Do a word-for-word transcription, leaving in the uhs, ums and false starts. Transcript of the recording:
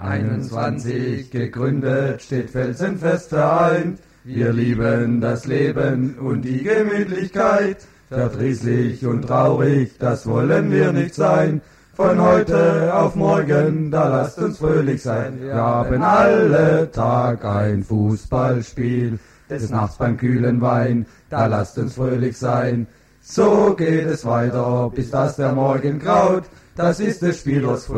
einundzwanzig gegründet, steht felsenfest vereint. Wir lieben das Leben und die Gemütlichkeit. Verdrießlich und traurig, das wollen wir nicht sein. Von heute auf morgen, da lasst uns fröhlich sein. Wir haben alle Tag ein Fußballspiel, des Nachts beim kühlen Wein, da lasst uns fröhlich sein. So geht es weiter, bis dass der Morgen graut, das ist des Spielers Fröhlichkeit.